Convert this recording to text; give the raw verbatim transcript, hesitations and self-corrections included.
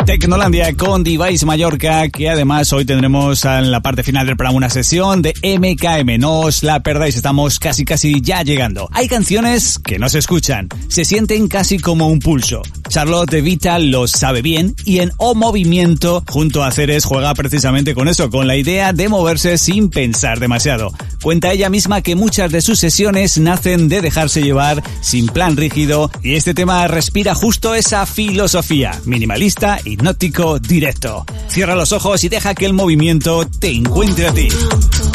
Tecnolandia con Device Mallorca, que además hoy tendremos en la parte final del programa una sesión de M K M. No os la perdáis, estamos casi casi ya llegando. Hay canciones que no se escuchan, se sienten casi como un pulso. Charlotte de Vita lo sabe bien y en O Movimiento junto a Ceres juega precisamente con eso, con la idea de moverse sin pensar demasiado. Cuenta ella misma que muchas de sus sesiones nacen de dejarse llevar sin plan rígido y este tema respira justo esa filosofía, minimalista, hipnótico, directo. Cierra los ojos y deja que el movimiento te encuentre a ti.